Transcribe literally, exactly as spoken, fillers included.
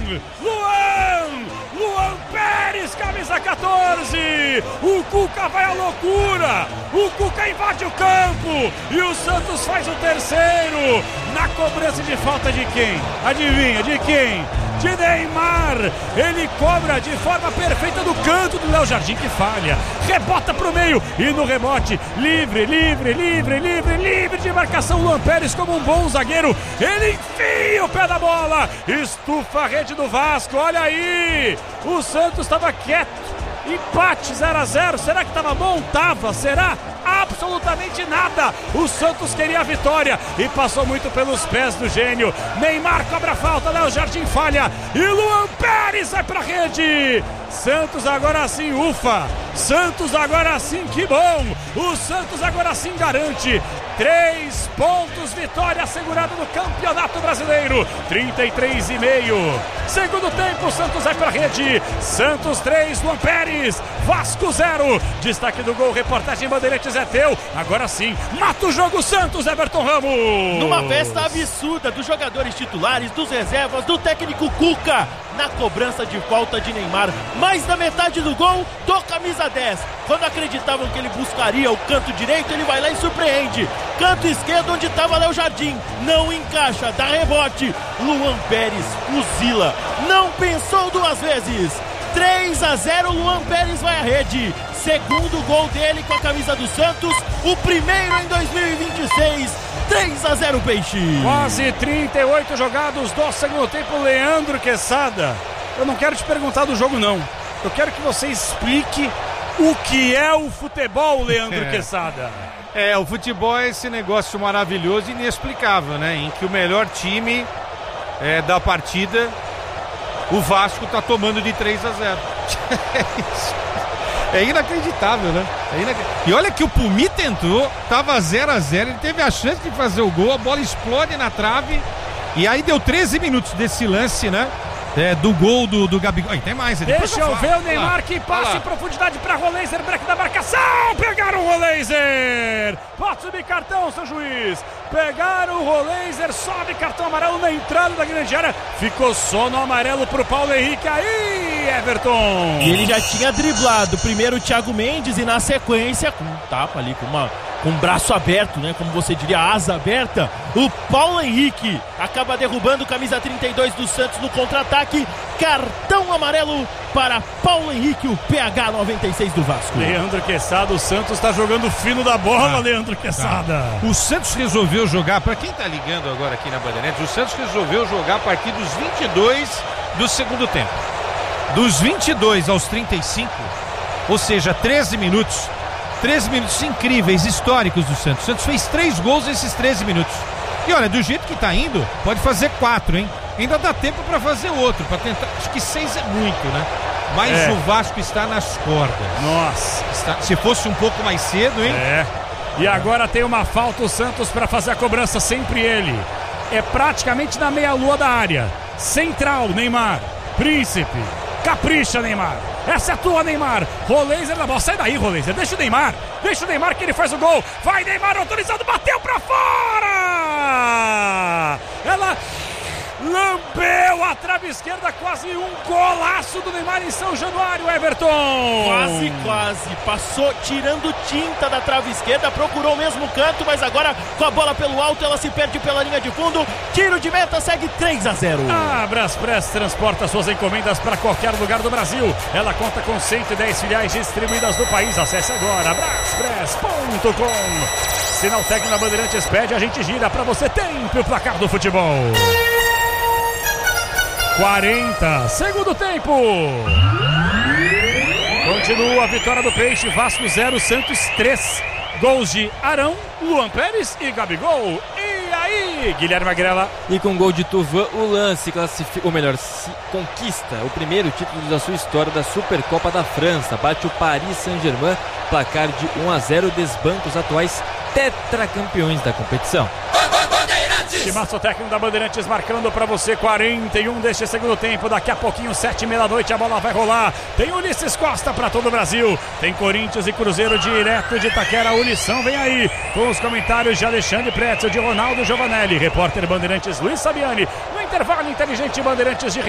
Luan! Luan Pérez, camisa catorze! O Cuca vai à loucura! O Cuca invade o campo! E o Santos faz o terceiro! Na cobrança de falta de quem? Adivinha, de quem? De Neymar, ele cobra de forma perfeita do canto do Léo Jardim, que falha, rebota pro meio e no rebote, livre, livre, livre, livre, livre de marcação, Luan Pérez como um bom zagueiro, ele enfia o pé da bola, estufa a rede do Vasco, olha aí, o Santos estava quieto, empate zero a zero, será que estava bom? Tava, será? Absolutamente nada, o Santos queria a vitória e passou muito pelos pés do gênio. Neymar cobra a falta, Léo Jardim falha e Luan Pérez vai pra rede. Santos agora sim, ufa, Santos agora sim, que bom, o Santos agora sim garante três pontos, vitória assegurada no Campeonato Brasileiro, trinta e três e meio, segundo tempo, o Santos vai pra rede, Santos três, Luan Pérez, Vasco zero, destaque do gol, reportagem Bandeirantes é teu, agora sim, mata o jogo Santos, Everton Ramos. Numa festa absurda dos jogadores titulares, dos reservas, do técnico Cuca, na cobrança de falta de Neymar, mais da metade do gol do camisa dez, quando acreditavam que ele buscaria o canto direito, ele vai lá e surpreende, canto esquerdo onde estava Léo Jardim, não encaixa, dá rebote, Luan Pérez fuzila, não pensou duas vezes, três a zero, Luan Pérez vai à rede, segundo gol dele com a camisa do Santos, o primeiro em dois mil e vinte e seis, três a zero Peixe. Quase trinta e oito jogados do segundo tempo, Leandro Quesada. Eu não quero te perguntar do jogo não, eu quero que você explique o que é o futebol, Leandro é. Quesada. É, o futebol é esse negócio maravilhoso e inexplicável, né? Em que o melhor time é, da partida, o Vasco tá tomando de três a zero. É isso. É inacreditável, né? É inac... E olha que o Pumi tentou, tava zero a zero, ele teve a chance de fazer o gol, a bola explode na trave e aí deu treze minutos desse lance, né? É, do gol do, do Gabigol. Aí tem mais. Deixa eu ver o Neymar que passa em profundidade para Roleiser, break da marcação. Pegaram o Roleiser. Pode subir cartão, seu juiz. Pegaram o Roleiser, sobe cartão amarelo na entrada da grande área. Ficou só no amarelo pro Paulo Henrique. Aí, Everton. E ele já tinha driblado primeiro o Thiago Mendes e na sequência, com um tapa ali, com uma... com o braço aberto, né? Como você diria, a asa aberta. O Paulo Henrique acaba derrubando camisa trinta e dois do Santos no contra-ataque. Cartão amarelo para Paulo Henrique, o P H noventa e seis do Vasco. Leandro Quesada, o Santos está jogando fino da bola, ah, Leandro Quesada. Tá. O Santos resolveu jogar, para quem está ligando agora aqui na Bandeirantes, o Santos resolveu jogar a partir dos vinte e dois do segundo tempo. Dos vinte e dois aos trinta e cinco, ou seja, treze minutos. treze minutos incríveis, históricos do Santos. O Santos fez três gols nesses treze minutos. E olha, do jeito que tá indo, pode fazer quatro, hein? Ainda dá tempo para fazer outro, para tentar. Acho que seis é muito, né? Mas é. O Vasco está nas cordas. Nossa. Está... Se fosse um pouco mais cedo, hein? É. E agora tem uma falta o Santos para fazer a cobrança, sempre ele. É praticamente na meia-lua da área. Central, Neymar. Príncipe. Capricha, Neymar. Essa é a tua, Neymar. Roleiser na bola. Sai daí, Roleiser. Deixa o Neymar. Deixa o Neymar que ele faz o gol. Vai, Neymar, autorizado. Bateu pra fora. Ela lambeu a trave esquerda. Quase um golaço do Neymar em São Januário, Everton. Quase, quase. Passou tirando tinta da trave esquerda. Procurou o mesmo canto, mas agora com a bola pelo alto, ela se perde pela linha de fundo. Tiro de meta, segue três a zero. A Braspress transporta suas encomendas para qualquer lugar do Brasil. Ela conta com cento e dez filiais distribuídas no país. Acesse agora braspress ponto com. Sinal técnico na Bandeirantes pede, a gente gira para você. Tempo o placar do futebol. quarenta, segundo tempo. Continua a vitória do Peixe, Vasco zero, Santos três. Gols de Arão, Luan Pérez e Gabigol. E aí, Guilherme Agrela? E com gol de Tuvan, o lance classifica, ou melhor, se conquista o primeiro título da sua história da Supercopa da França. Bate o Paris Saint-Germain, placar de um a zero, desbanca os atuais tetracampeões da competição. Timaço técnico da Bandeirantes marcando pra você quarenta e um deste segundo tempo. Daqui a pouquinho, sete e meia da noite, a bola vai rolar. Tem Ulisses Costa pra todo o Brasil. Tem Corinthians e Cruzeiro direto de Itaquera. A Ulição vem aí com os comentários de Alexandre Pretzel, de Ronaldo Giovanelli. Repórter Bandeirantes Luiz Sabiani. No intervalo inteligente, Bandeirantes de